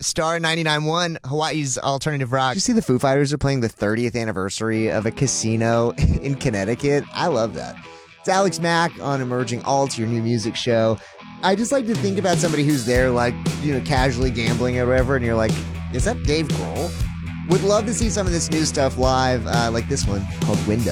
Star 99.1, Hawaii's alternative rock. Did you see the Foo Fighters are playing the 30th anniversary of a casino in Connecticut? I love that. It's Alex Mack on Emerging Alt, your new music show. I just like to think about somebody who's there, like, casually gambling or whatever, and you're like, is that Dave Grohl? Would love to see some of this new stuff live, like this one called Window.